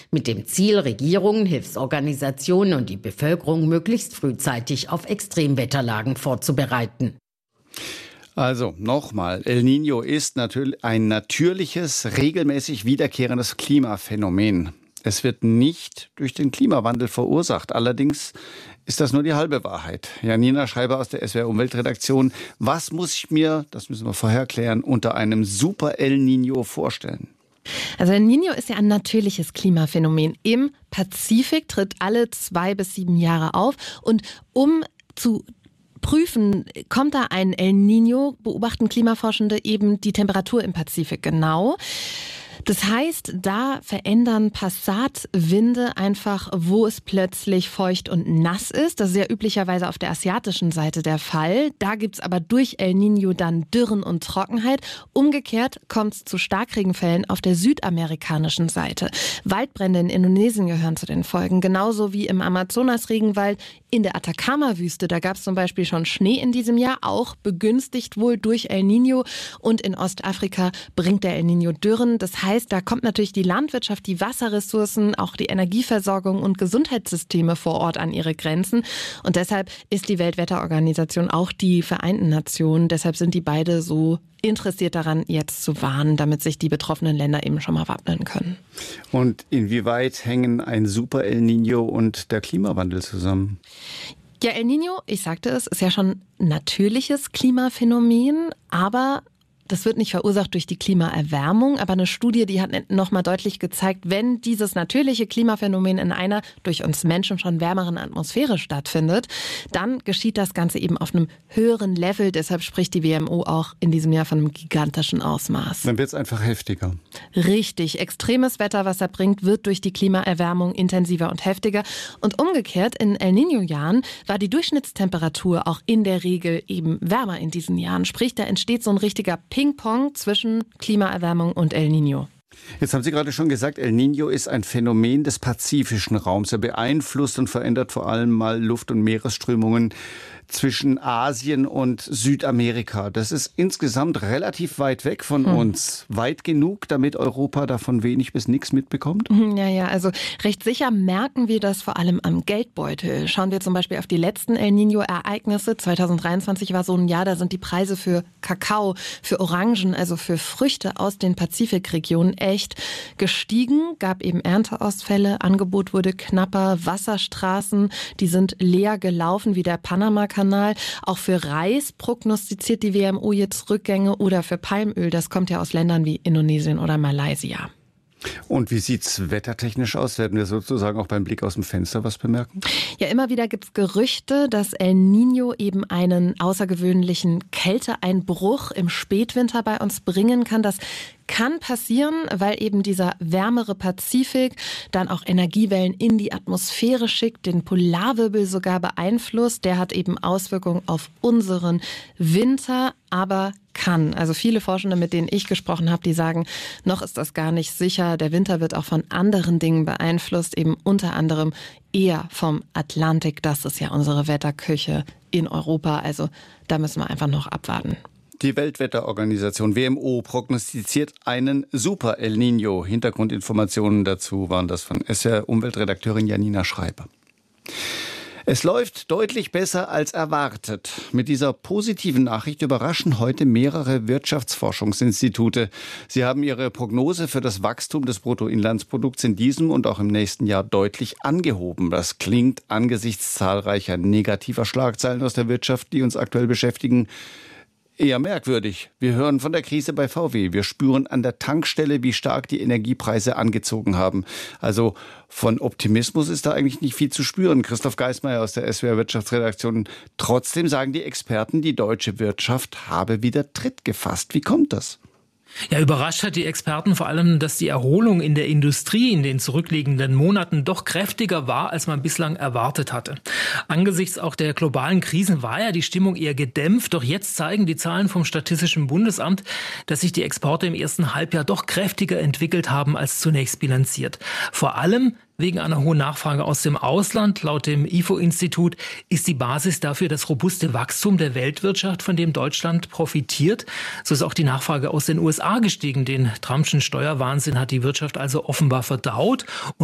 mit dem Ziel, Regierungen, Hilfsorganisationen und die Bevölkerung möglichst frühzeitig auf Extremwetterlagen vorzubereiten. Also nochmal, El Niño ist natürlich ein natürliches, regelmäßig wiederkehrendes Klimaphänomen. Es wird nicht durch den Klimawandel verursacht. Allerdings ist das nur die halbe Wahrheit. Janina Schreiber aus der SWR Umweltredaktion. Was muss ich mir, das müssen wir vorher klären, unter einem Super El Niño vorstellen? Also El Niño ist ja ein natürliches Klimaphänomen. Im Pazifik tritt alle 2 bis 7 Jahre auf. Und um zu prüfen, kommt da ein El Niño, beobachten Klimaforschende eben die Temperatur im Pazifik genau. Das heißt, da verändern Passatwinde einfach, wo es plötzlich feucht und nass ist. Das ist ja üblicherweise auf der asiatischen Seite der Fall. Da gibt's aber durch El Niño dann Dürren und Trockenheit. Umgekehrt kommt es zu Starkregenfällen auf der südamerikanischen Seite. Waldbrände in Indonesien gehören zu den Folgen, genauso wie im Amazonas-Regenwald. In der Atacama-Wüste, da gab es zum Beispiel schon Schnee in diesem Jahr, auch begünstigt wohl durch El Niño. Und in Ostafrika bringt der El Niño Dürren. Das heißt, da kommt natürlich die Landwirtschaft, die Wasserressourcen, auch die Energieversorgung und Gesundheitssysteme vor Ort an ihre Grenzen. Und deshalb ist die Weltwetterorganisation auch die Vereinten Nationen. Deshalb sind die beide so interessiert daran, jetzt zu warnen, damit sich die betroffenen Länder eben schon mal wappnen können. Und inwieweit hängen ein Super El Niño und der Klimawandel zusammen? Ja, El Niño, ich sagte es, ist ja schon ein natürliches Klimaphänomen, aber das wird nicht verursacht durch die Klimaerwärmung, aber eine Studie, die hat nochmal deutlich gezeigt, wenn dieses natürliche Klimaphänomen in einer durch uns Menschen schon wärmeren Atmosphäre stattfindet, dann geschieht das Ganze eben auf einem höheren Level. Deshalb spricht die WMO auch in diesem Jahr von einem gigantischen Ausmaß. Dann wird es einfach heftiger. Richtig. Extremes Wetter, was er bringt, wird durch die Klimaerwärmung intensiver und heftiger. Und umgekehrt, in El Niño-Jahren war die Durchschnittstemperatur auch in der Regel eben wärmer in diesen Jahren. Sprich, da entsteht so ein richtiger Ping-Pong zwischen Klimaerwärmung und El Niño. Jetzt haben Sie gerade schon gesagt, El Niño ist ein Phänomen des pazifischen Raums. Er beeinflusst und verändert vor allem mal Luft- und Meeresströmungen zwischen Asien und Südamerika. Das ist insgesamt relativ weit weg von uns. Weit genug, damit Europa davon wenig bis nichts mitbekommt? Ja, also recht sicher merken wir das vor allem am Geldbeutel. Schauen wir zum Beispiel auf die letzten El Niño-Ereignisse. 2023 war so ein Jahr, da sind die Preise für Kakao, für Orangen, also für Früchte aus den Pazifikregionen echt gestiegen. Gab eben Ernteausfälle, Angebot wurde knapper, Wasserstraßen, die sind leer gelaufen wie der Panama-Kanal. Auch für Reis prognostiziert die WMO jetzt Rückgänge oder für Palmöl. Das kommt ja aus Ländern wie Indonesien oder Malaysia. Und wie sieht's wettertechnisch aus? Werden wir sozusagen auch beim Blick aus dem Fenster was bemerken? Ja, immer wieder gibt's Gerüchte, dass El Niño eben einen außergewöhnlichen Kälteeinbruch im Spätwinter bei uns bringen kann. Das kann passieren, weil eben dieser wärmere Pazifik dann auch Energiewellen in die Atmosphäre schickt, den Polarwirbel sogar beeinflusst. Der hat eben Auswirkungen auf unseren Winter, aber kann. Also viele Forschende, mit denen ich gesprochen habe, die sagen, noch ist das gar nicht sicher. Der Winter wird auch von anderen Dingen beeinflusst, eben unter anderem eher vom Atlantik. Das ist ja unsere Wetterküche in Europa. Also da müssen wir einfach noch abwarten. Die Weltwetterorganisation WMO prognostiziert einen Super El Niño. Hintergrundinformationen dazu waren das von SWR Umweltredakteurin Janina Schreiber. Es läuft deutlich besser als erwartet. Mit dieser positiven Nachricht überraschen heute mehrere Wirtschaftsforschungsinstitute. Sie haben ihre Prognose für das Wachstum des Bruttoinlandsprodukts in diesem und auch im nächsten Jahr deutlich angehoben. Das klingt angesichts zahlreicher negativer Schlagzeilen aus der Wirtschaft, die uns aktuell beschäftigen, eher merkwürdig. Wir hören von der Krise bei VW. Wir spüren an der Tankstelle, wie stark die Energiepreise angezogen haben. Also von Optimismus ist da eigentlich nicht viel zu spüren. Christoph Geismeier aus der SWR Wirtschaftsredaktion. Trotzdem sagen die Experten, die deutsche Wirtschaft habe wieder Tritt gefasst. Wie kommt das? Ja, überrascht hat die Experten vor allem, dass die Erholung in der Industrie in den zurückliegenden Monaten doch kräftiger war, als man bislang erwartet hatte. Angesichts auch der globalen Krisen war ja die Stimmung eher gedämpft. Doch jetzt zeigen die Zahlen vom Statistischen Bundesamt, dass sich die Exporte im ersten Halbjahr doch kräftiger entwickelt haben als zunächst bilanziert. Vor allem wegen einer hohen Nachfrage aus dem Ausland. Laut dem IFO-Institut ist die Basis dafür das robuste Wachstum der Weltwirtschaft, von dem Deutschland profitiert. So ist auch die Nachfrage aus den USA gestiegen. Den Trumpschen Steuerwahnsinn hat die Wirtschaft also offenbar verdaut.